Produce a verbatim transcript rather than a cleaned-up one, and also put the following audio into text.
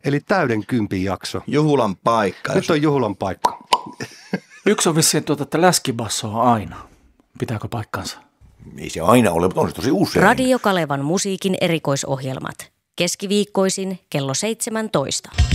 Eli täyden kympin jakso. Juhulan paikka. Nyt on juhulan paikka. Yksi on vissiin tuota, että läskibasso on aina. Pitääkö paikkansa? Ei se aina ole, mutta on se tosi usein. Radio Kalevan musiikin erikoisohjelmat. Keskiviikkoisin kello seitsemäntoista.